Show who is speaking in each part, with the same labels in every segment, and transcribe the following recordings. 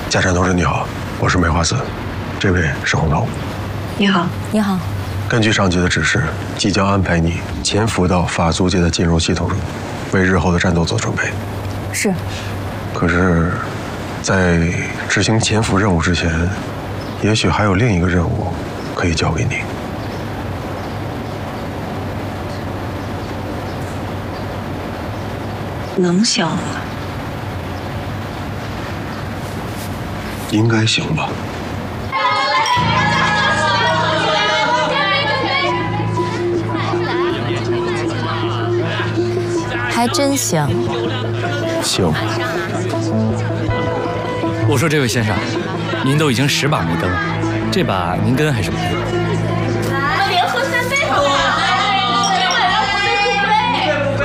Speaker 1: 家产同志你好，我是梅花寺，这位是红头。
Speaker 2: 你好，
Speaker 3: 你好。
Speaker 1: 根据上级的指示，即将安排你潜伏到法租界的金融系统中，为日后的战斗做准备。
Speaker 3: 是。
Speaker 1: 可是，在执行潜伏任务之前，也许还有另一个任务可以交给你。
Speaker 2: 能行吗？
Speaker 1: 应该行吧。
Speaker 3: 还真行。
Speaker 1: 行。
Speaker 4: 我说这位先生，您都已经10把没跟了，这把您跟还是不跟？
Speaker 5: 连喝3杯好不好？今晚要不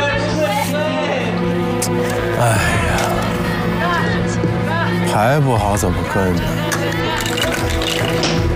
Speaker 5: 杯。
Speaker 6: 哎呀，牌不好怎么跟呢？